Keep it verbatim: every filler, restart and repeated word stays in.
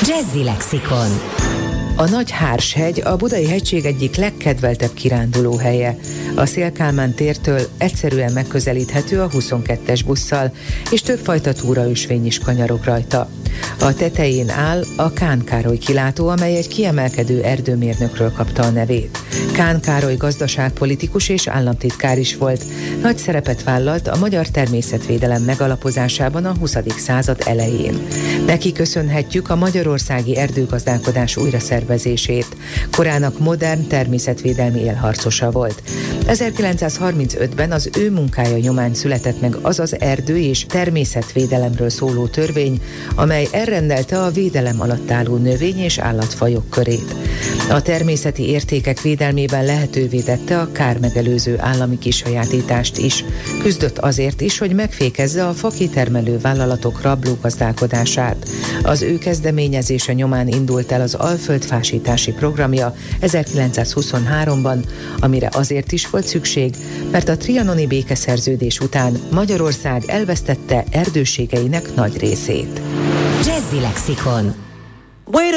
Jazzy Lexikon. A Nagy-Hárs-hegy a Budai hegység egyik legkedveltebb kirándulóhelye. A Széll-Kálmán tértől egyszerűen megközelíthető a huszonkettes busszal, és többfajta túraösvény is kanyarog rajta. A tetején áll a Kán Károly kilátó, amely egy kiemelkedő erdőmérnökről kapta a nevét. Kán Károly gazdaságpolitikus és államtitkár is volt. Nagy szerepet vállalt a magyar természetvédelem megalapozásában a huszadik század elején. Neki köszönhetjük a magyarországi erdőgazdálkodás újraszervezését. Korának modern természetvédelmi élharcosa volt. ezerkilencszázharmincötben az ő munkája nyomán született meg az az erdő és természetvédelemről szóló törvény, amely elrendelte a védelem alatt álló növény- és állatfajok körét. A természeti értékek védelmében lehetővé tette a kármegelőző állami kisajátítást is. Küzdött azért is, hogy megfékezze a fakitermelő vállalatok rablógazdálkodását. Az ő kezdeményezése nyomán indult el az Alföld fásítási programja ezerkilencszázhuszonháromban, amire azért is volt szükség, mert a trianoni békeszerződés után Magyarország elvesztette erdőségeinek nagy részét. Jazzy Lexikon.